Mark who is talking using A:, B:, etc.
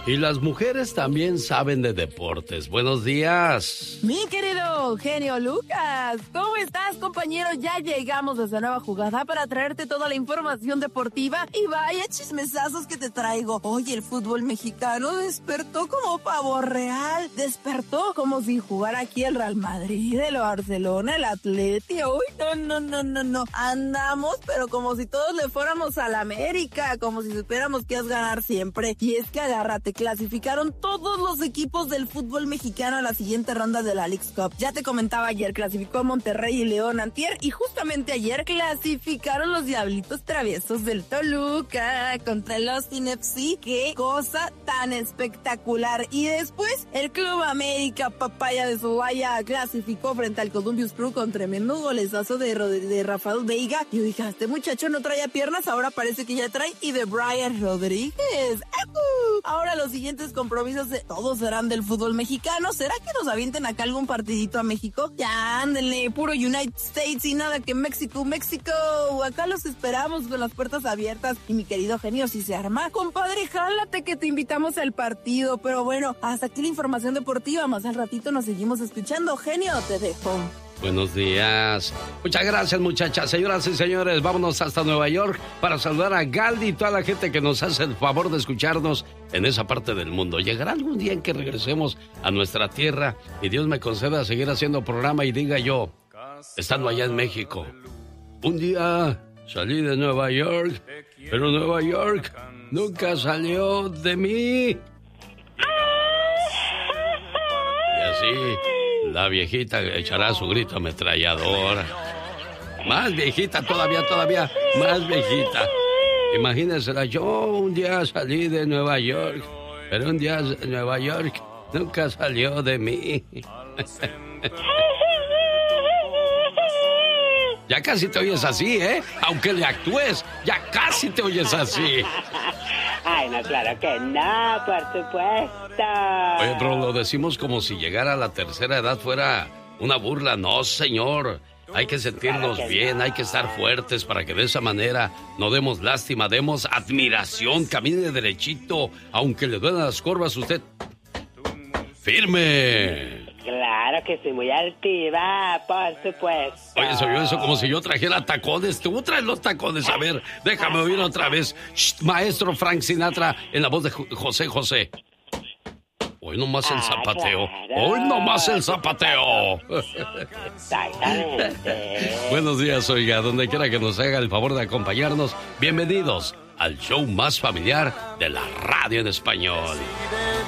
A: Y las mujeres también saben de deportes. Buenos días.
B: Mi querido genio Lucas, ¿cómo estás, compañero? Ya llegamos a esta nueva jugada para traerte toda la información deportiva y vaya chismesazos que te traigo. Oye, el fútbol mexicano despertó como pavo real, despertó como si jugara aquí el Real Madrid, el Barcelona, el Atleti. Uy, no. Andamos, pero como si todos le fuéramos a la América, como si supiéramos que es ganar siempre. Y es que agárrate, clasificaron todos los equipos del fútbol mexicano a la siguiente ronda de la Leagues Cup. Ya te comentaba ayer, clasificó Monterrey y León antier, y justamente ayer clasificaron los Diablitos Traviesos del Toluca contra el Austin FC. ¡Qué cosa tan espectacular! Y después, el Club América, papaya de Sobaya, clasificó frente al Columbus Crew con tremendo golezazo de Rafael Veiga. Y yo dije, este muchacho no traía piernas, ahora parece que ya trae, y de Brian Rodríguez. Ahora los siguientes compromisos todos serán del fútbol mexicano. ¿Será que nos avienten acá algún partidito a México? Ya, ándenle, puro United States y nada que México. Acá los esperamos con las puertas abiertas. Y mi querido genio, si se arma, compadre, jálate que te invitamos al partido. Pero bueno, hasta aquí la información deportiva. Más al ratito nos seguimos escuchando. Genio, te dejo.
A: Buenos días. Muchas gracias, muchachas. Señoras y señores, vámonos hasta Nueva York para saludar a Galdi y toda la gente que nos hace el favor de escucharnos en esa parte del mundo. Llegará algún día en que regresemos a nuestra tierra y Dios me conceda seguir haciendo programa y diga yo, estando allá en México, un día salí de Nueva York, pero Nueva York nunca salió de mí. Y así la viejita echará su grito ametrallador. Más viejita todavía, más viejita. Imagínensela, yo un día salí de Nueva York, pero un día Nueva York nunca salió de mí. Ya casi te oyes así, ¿eh? Aunque le actúes, ya casi te oyes así.
C: Ay, no, claro que no, por supuesto.
A: Oye, pero lo decimos como si llegar a la tercera edad fuera una burla. No, señor. Hay que sentirnos bien, hay que estar fuertes para que de esa manera no demos lástima, demos admiración, camine derechito, aunque le duelan las curvas, usted firme.
C: Claro que soy muy altiva, por supuesto.
A: Oye, se oyó eso como si yo trajera tacones. Tú traes los tacones, a ver, déjame oír otra vez. Shh, maestro Frank Sinatra en la voz de José José. Hoy nomás el zapateo. Claro. Hoy nomás el zapateo.
C: Exactamente.
A: Buenos días, oiga, donde quiera que nos haga el favor de acompañarnos. Bienvenidos al show más familiar de la radio en español.